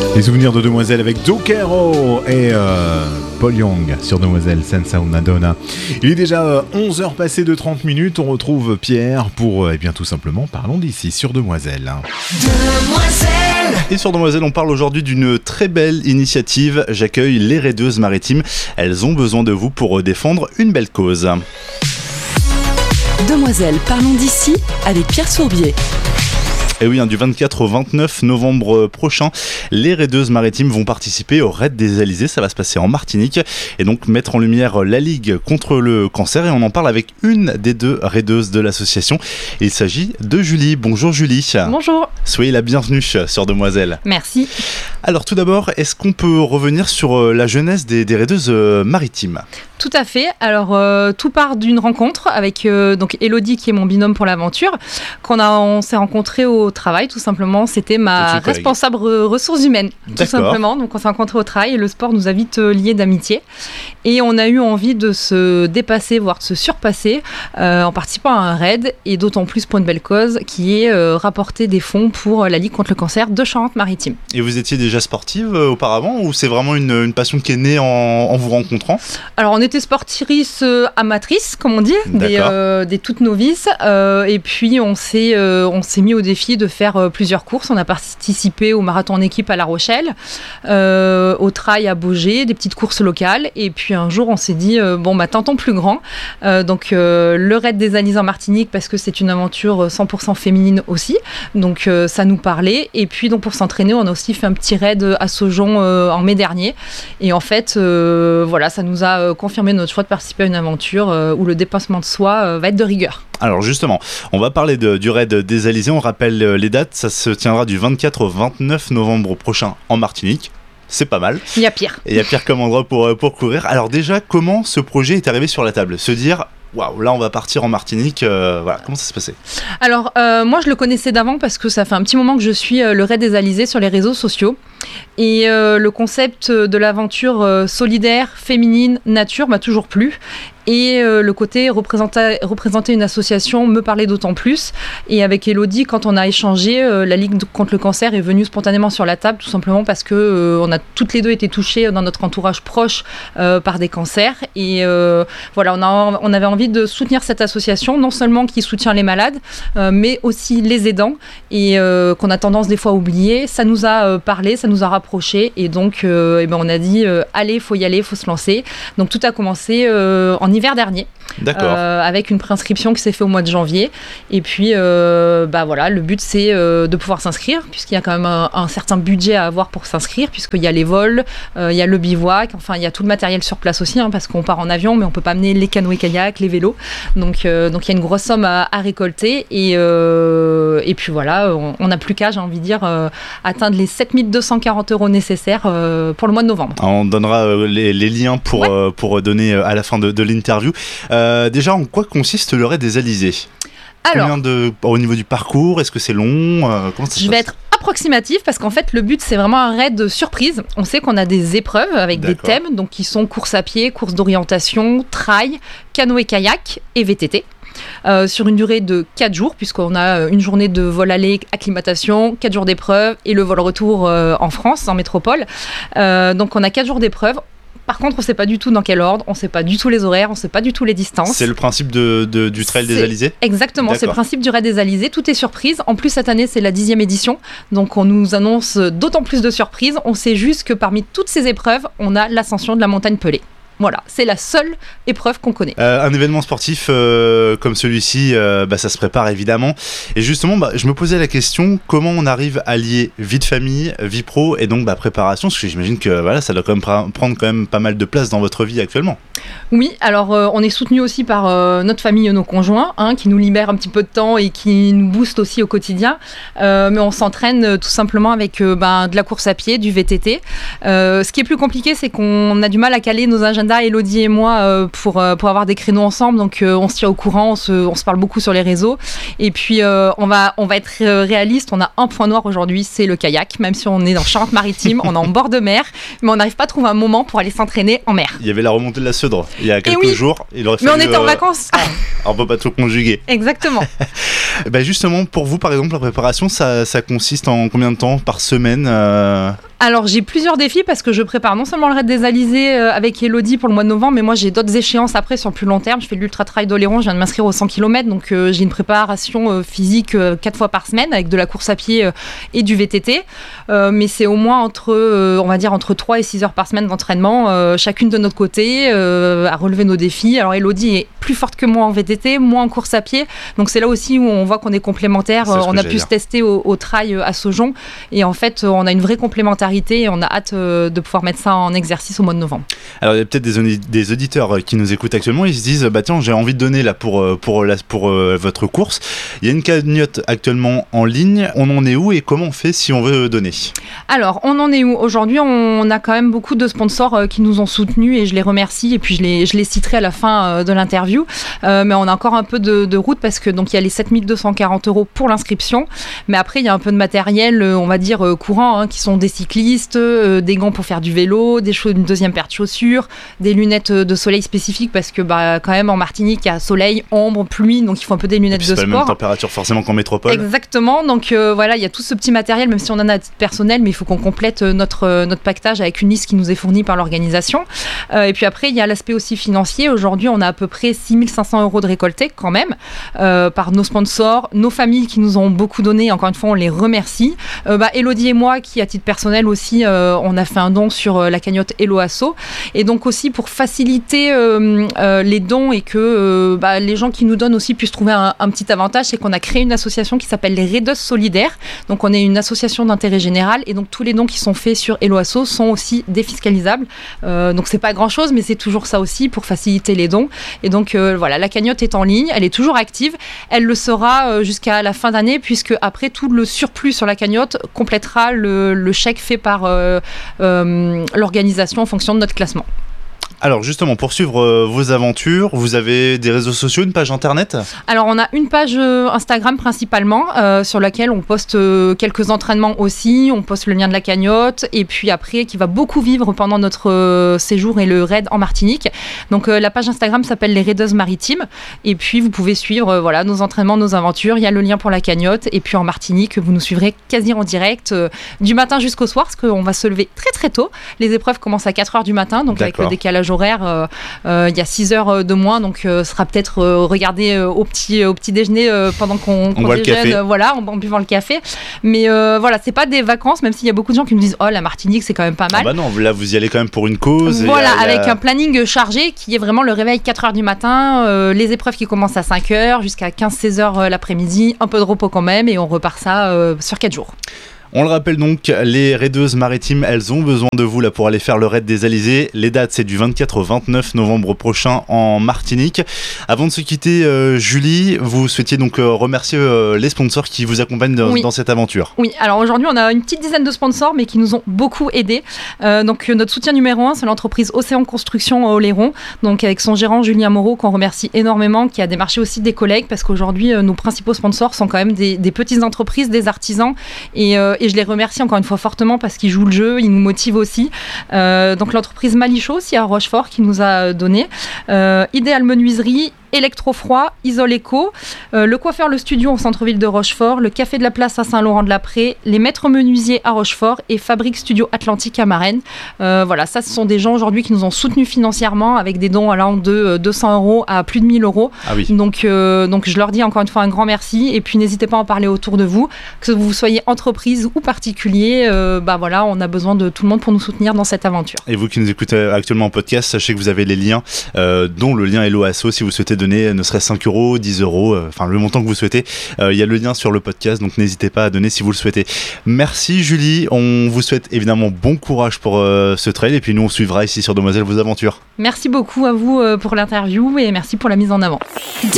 Les souvenirs de Demoiselle avec Dokero et Paul Young sur Demoiselle Senza una donna. Il est déjà 11h passées de 30 minutes. On retrouve Pierre pour, tout simplement, parlons d'ici sur Demoiselle. Demoiselle. Et sur Demoiselle, on parle aujourd'hui d'une très belle initiative. J'accueille les raideuses maritimes. Elles ont besoin de vous pour défendre une belle cause. Demoiselle, parlons d'ici avec Pierre Sourbier. Et oui, du 24 au 29 novembre prochain, les raideuses maritimes vont participer au Raid des Alizés. Ça va se passer en Martinique et donc mettre en lumière la Ligue contre le cancer. Et on en parle avec une des deux raideuses de l'association. Il s'agit de Julie. Bonjour Julie. Bonjour. Soyez la bienvenue sur Demoiselle. Merci. Alors tout d'abord, est-ce qu'on peut revenir sur la jeunesse des raideuses maritimes ? Tout à fait. Alors, tout part d'une rencontre avec donc Elodie, qui est mon binôme pour l'aventure, on s'est rencontrés au travail, tout simplement. C'était ma responsable ressources humaines, tout simplement. Donc, on s'est rencontrés au travail et le sport nous a vite liés d'amitié. Et on a eu envie de se dépasser, voire de se surpasser en participant à un raid, et d'autant plus pour une belle cause, qui est rapporter des fonds pour la Ligue contre le cancer de Charente-Maritime. Et vous étiez déjà sportive auparavant, ou c'est vraiment une passion qui est née en vous rencontrant ? Alors, on était sportrices amatrices, comme on dit, des toutes novices, et puis on s'est mis au défi de faire plusieurs courses. On a participé au marathon en équipe à La Rochelle, au trail à Baugé, des petites courses locales, et puis un jour on s'est dit tentons plus grand, donc le raid des Alizés en Martinique, parce que c'est une aventure 100% féminine aussi, donc ça nous parlait. Et puis donc pour s'entraîner, on a aussi fait un petit raid à Saujon en mai dernier, et en fait ça nous a confirmé notre choix de participer à une aventure où le dépassement de soi va être de rigueur. Alors justement, on va parler du raid des Alizés. On rappelle les dates, ça se tiendra du 24 au 29 novembre prochain en Martinique. C'est pas mal. Il y a pire. Et il y a pire comme endroit pour courir. Alors déjà, comment ce projet est arrivé sur la table ? Se dire... Waouh, là on va partir en Martinique, comment ça s'est passé ? Alors moi je le connaissais d'avant parce que ça fait un petit moment que je suis le Raid des Alizés sur les réseaux sociaux, et le concept de l'aventure solidaire, féminine, nature m'a toujours plu, et le côté représenter une association me parlait d'autant plus. Et avec Elodie, quand on a échangé, la Ligue contre le cancer est venue spontanément sur la table, tout simplement parce que on a toutes les deux été touchées dans notre entourage proche par des cancers, et on avait envie de soutenir cette association, non seulement qui soutient les malades, mais aussi les aidants, et qu'on a tendance des fois à oublier. Ça nous a parlé, ça nous a rapprochés, et donc on a dit allez, faut y aller, faut se lancer. Donc tout a commencé en hiver dernier, avec une préinscription qui s'est faite au mois de janvier, et puis le but c'est de pouvoir s'inscrire, puisqu'il y a quand même un certain budget à avoir pour s'inscrire, puisqu'il y a les vols, il y a le bivouac, enfin il y a tout le matériel sur place aussi, parce qu'on part en avion, mais on peut pas amener les canoës-kayaks, les vélos, donc il y a une grosse somme à récolter, et puis voilà, on n'a plus qu'à, j'ai envie de dire, atteindre les 7240 € nécessaires pour le mois de novembre. Alors, on donnera les liens pour donner à la fin de l'interview. Déjà, en quoi consiste le Raid des Alizés ? Alors, au niveau du parcours, est-ce que c'est long ? Comment ça se passe ? Je vais être approximatif, parce qu'en fait le but c'est vraiment un raid surprise. On sait qu'on a des épreuves avec des thèmes, donc qui sont course à pied, course d'orientation, trail, canoë-kayak et VTT. Sur une durée de 4 jours, puisqu'on a une journée de vol aller, acclimatation, 4 jours d'épreuve, et le vol retour en France, en métropole. Donc on a 4 jours d'épreuve. Par contre, on ne sait pas du tout dans quel ordre, on ne sait pas du tout les horaires, on ne sait pas du tout les distances. C'est le principe du Trail des Alizés ? Exactement, c'est le principe du Raid des Alizés. Tout est surprise. En plus, cette année, c'est la 10e édition. Donc, on nous annonce d'autant plus de surprises. On sait juste que parmi toutes ces épreuves, on a l'ascension de la montagne Pelée. Voilà, c'est la seule épreuve qu'on connaît. Un événement sportif comme celui-ci, ça se prépare évidemment. Et justement, je me posais la question, comment on arrive à lier vie de famille, vie pro et donc préparation ? Parce que j'imagine que ça doit quand même prendre quand même pas mal de place dans votre vie actuellement. Oui, alors on est soutenu aussi par notre famille et nos conjoints, qui nous libèrent un petit peu de temps et qui nous boostent aussi au quotidien. Mais on s'entraîne tout simplement avec de la course à pied, du VTT. Ce qui est plus compliqué, c'est qu'on a du mal à caler nos agendas, Elodie et moi, pour avoir des créneaux ensemble. Donc on se tient au courant, on se parle beaucoup sur les réseaux. Et puis on va être réaliste, on a un point noir aujourd'hui, c'est le kayak. Même si on est dans Charente-Maritime, on est en bord de mer, mais on n'arrive pas à trouver un moment pour aller s'entraîner en mer. Il y avait la remontée de la Seudre il y a quelques jours. Il aurait fallu, mais on était en vacances. On peut pas tout conjuguer. Exactement. Justement, pour vous, par exemple, la préparation, ça consiste en combien de temps par semaine Alors j'ai plusieurs défis parce que je prépare non seulement le raid des Alizés avec Elodie pour le mois de novembre, mais moi j'ai d'autres échéances après sur le plus long terme. Je fais l'Ultra Trail d'Oléron, je viens de m'inscrire aux 100 km, donc j'ai une préparation physique 4 fois par semaine avec de la course à pied et du VTT. Mais c'est au moins on va dire entre 3 et 6 heures par semaine d'entraînement, chacune de notre côté, à relever nos défis. Alors Elodie est plus forte que moi en VTT, moi en course à pied, donc c'est là aussi où on voit qu'on est complémentaires. On a pu se tester au trail à Saujon, et en fait on a une vraie complémentarité et on a hâte de pouvoir mettre ça en exercice au mois de novembre. Alors il y a peut-être des auditeurs qui nous écoutent actuellement, ils se disent tiens, j'ai envie de donner là pour votre course. Il y a une cagnotte actuellement en ligne, on en est où et comment on fait si on veut donner? Alors on en est où aujourd'hui? On a quand même beaucoup de sponsors qui nous ont soutenus et je les remercie, et puis je les citerai à la fin de l'interview, mais on a encore un peu de route parce que donc il y a les 7240 € pour l'inscription, mais après il y a un peu de matériel on va dire courant, qui sont des cyclistes, des gants pour faire du vélo, une deuxième paire de chaussures, des lunettes de soleil spécifiques parce que quand même en Martinique il y a soleil, ombre, pluie, donc il faut un peu des lunettes de sport. C'est pas la même température forcément qu'en métropole. Exactement, donc voilà, il y a tout ce petit matériel, même si on en a à titre personnel, mais il faut qu'on complète notre pactage avec une liste qui nous est fournie par l'organisation. Et puis après il y a l'aspect aussi financier. Aujourd'hui on a à peu près 6500 € de récoltés quand même, par nos sponsors, nos familles qui nous ont beaucoup donné, encore une fois on les remercie. Elodie et moi qui à titre personnel aussi on a fait un don sur la cagnotte Hello Asso, et donc aussi pour faciliter les dons et que les gens qui nous donnent aussi puissent trouver un petit avantage, c'est qu'on a créé une association qui s'appelle les Raideuses Solidaires. Donc on est une association d'intérêt général et donc tous les dons qui sont faits sur Hello Asso sont aussi défiscalisables, donc c'est pas grand chose mais c'est toujours ça aussi pour faciliter les dons. Et donc voilà, la cagnotte est en ligne, elle est toujours active, elle le sera jusqu'à la fin d'année, puisque après tout le surplus sur la cagnotte complétera le chèque fait par l'organisation en fonction de notre classement. Alors justement, pour suivre vos aventures, vous avez des réseaux sociaux, une page internet? Alors on a une page Instagram principalement, sur laquelle on poste quelques entraînements aussi, on poste le lien de la cagnotte, et puis après qui va beaucoup vivre pendant notre séjour et le raid en Martinique. Donc la page Instagram s'appelle les Raideuses Maritimes, et puis vous pouvez suivre nos entraînements, nos aventures, il y a le lien pour la cagnotte, et puis en Martinique vous nous suivrez quasi en direct du matin jusqu'au soir, parce qu'on va se lever très très tôt. Les épreuves commencent à 4h du matin, donc avec le décalage horaire, il y a 6 heures de moins, donc ce sera peut-être regarder au petit déjeuner pendant qu'on déjeune, en buvant le café. Mais voilà, c'est pas des vacances, même s'il y a beaucoup de gens qui nous disent la Martinique c'est quand même pas mal. Ah bah non, là vous y allez quand même pour une cause. Voilà, avec un planning chargé qui est vraiment le réveil 4h du matin, les épreuves qui commencent à 5h jusqu'à 15-16 heures l'après-midi, un peu de repos quand même, et on repart ça sur 4 jours. On le rappelle donc, les Raideuses Maritimes, elles ont besoin de vous là pour aller faire le raid des Alizés. Les dates, c'est du 24 au 29 novembre prochain en Martinique. Avant de se quitter, Julie, vous souhaitiez donc remercier les sponsors qui vous accompagnent dans cette aventure. Oui, alors aujourd'hui, on a une petite dizaine de sponsors, mais qui nous ont beaucoup aidés. Donc notre soutien numéro 1, c'est l'entreprise Océan Construction à Oléron, donc avec son gérant Julien Moreau, qu'on remercie énormément, qui a démarché aussi des collègues, parce qu'aujourd'hui, nos principaux sponsors sont quand même des petites entreprises, des artisans, et je les remercie encore une fois fortement parce qu'ils jouent le jeu, ils nous motivent aussi. Donc l'entreprise Malichaud aussi à Rochefort qui nous a donné. Idéal Menuiserie, Electrofroid, Isole Eco, le coiffeur Le Studio au centre-ville de Rochefort, le Café de la Place à Saint-Laurent-de-la-Prée, les maîtres menuisiers à Rochefort et Fabrique Studio Atlantique à Marennes. Voilà, ça ce sont des gens aujourd'hui qui nous ont soutenus financièrement avec des dons allant de 200 € à plus de 1000 €. Ah oui. Donc je leur dis encore une fois un grand merci, et puis n'hésitez pas à en parler autour de vous, que vous soyez entreprise ou particulier, voilà, on a besoin de tout le monde pour nous soutenir dans cette aventure. Et vous qui nous écoutez actuellement en podcast, sachez que vous avez les liens, dont le lien Hello Asso si vous souhaitez donner ne serait-ce 5 €, 10 €, enfin le montant que vous souhaitez. Il y a le lien sur le podcast, donc n'hésitez pas à donner si vous le souhaitez. Merci Julie, on vous souhaite évidemment bon courage pour ce trail, et puis nous on suivra ici sur Demoiselles vos aventures. Merci beaucoup à vous pour l'interview, et merci pour la mise en avant.